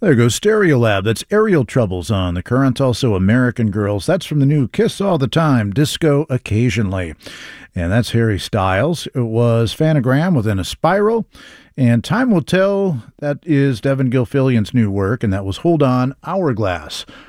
There goes Stereolab. That's Aerial Troubles on The Current. Also American Girls. That's from the new Kiss All the Time, Disco Occasionally. And that's Harry Styles. It was Phanogram Within a Spiral. And Time Will Tell, that is Devin Gilfillian's new work, and that was Hold On, Hourglass.